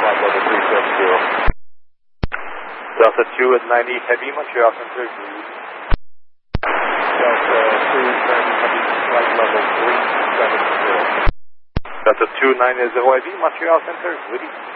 flight level 370. Delta 2 at 90 Heavy, Montreal Center, greet. Delta 2 at 90 Heavy, flight level 370. Delta 2 9 is OIV, Montreal Center, greet.